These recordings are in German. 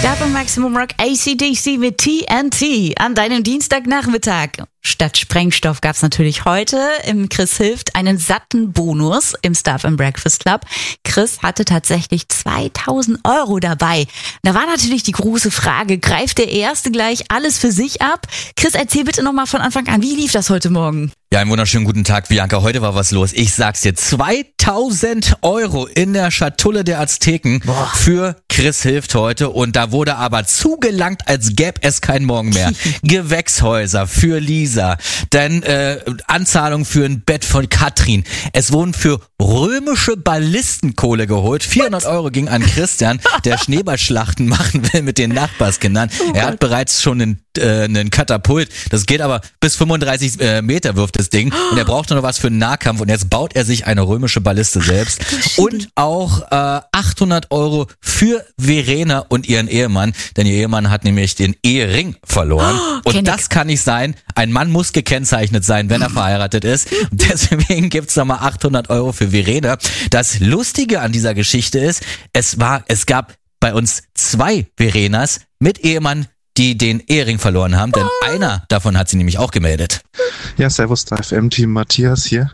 Star FM Maximum Rock AC/DC mit TNT an deinem Dienstagnachmittag. Statt Sprengstoff gab's natürlich heute im Chris hilft einen satten Bonus im Star FM Breakfast Club. Chris hatte tatsächlich 2.000 € dabei. Da war natürlich die große Frage, greift der Erste gleich alles für sich ab? Chris, erzähl bitte nochmal von Anfang an, wie lief das heute Morgen? Ja, einen wunderschönen guten Tag, Bianca. Heute war was los. Ich sag's dir, 2.000 € in der Schatulle der Azteken für Chris hilft heute. Und da wurde aber zugelangt, als gäbe es keinen Morgen mehr. Gewächshäuser für Lisa, dann Anzahlung für ein Bett von Katrin. Es wurden für römische Ballistenkohle geholt. 400 € ging an Christian, der Schneeballschlachten machen will mit den Nachbarskindern. Er hat bereits schon einen Katapult. Das geht aber bis 35 Meter wirft das Ding. Und er braucht nur noch was für einen Nahkampf. Und jetzt baut er sich eine römische Balliste selbst. Und auch 800 € für Verena und ihren Ehemann. Denn ihr Ehemann hat nämlich den Ehering verloren. Und das kann nicht sein. Ein Mann muss gekennzeichnet sein, wenn er verheiratet ist. Und deswegen gibt's nochmal 800 € für Verena. Das Lustige an dieser Geschichte ist, es gab bei uns 2 Verenas mit Ehemann, die den Ehering verloren haben, denn einer davon hat sie nämlich auch gemeldet. Ja, servus, Star FM-Team Matthias hier.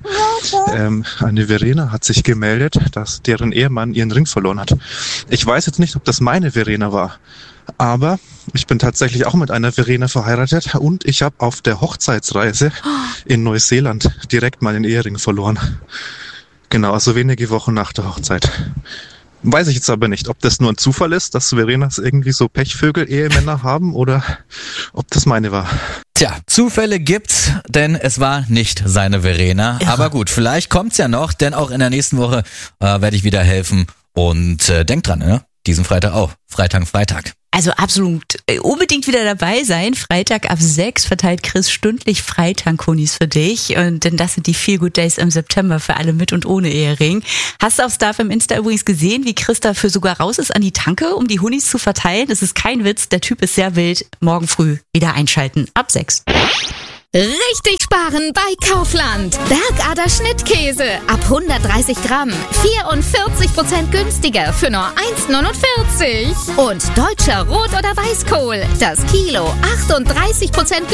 Eine Verena hat sich gemeldet, dass deren Ehemann ihren Ring verloren hat. Ich weiß jetzt nicht, ob das meine Verena war, aber ich bin tatsächlich auch mit einer Verena verheiratet und ich habe auf der Hochzeitsreise in Neuseeland direkt meinen Ehering verloren. Genau, also wenige Wochen nach der Hochzeit. Weiß ich jetzt aber nicht, ob das nur ein Zufall ist, dass Verenas irgendwie so Pechvögel-Ehemänner haben oder ob das meine war. Tja, Zufälle gibt's, denn es war nicht seine Verena. Ja. Aber gut, vielleicht kommt's ja noch, denn auch in der nächsten Woche werde ich wieder helfen. Und denkt dran, ne? Diesen Freitag auch. Freitag. Also absolut unbedingt wieder dabei sein. Freitag ab 6 verteilt Chris stündlich Freitank-Honis für dich. Und denn das sind die Feel Good Days im September für alle mit und ohne Ehering. Hast du auf Star FM Insta übrigens gesehen, wie Chris dafür sogar raus ist an die Tanke, um die Honis zu verteilen? Das ist kein Witz, der Typ ist sehr wild. Morgen früh wieder einschalten. Ab 6. Richtig sparen bei Kaufland. Bergader Schnittkäse ab 130 Gramm. 44% günstiger für nur 1,49. Und deutscher Rot- oder Weißkohl. Das Kilo 38%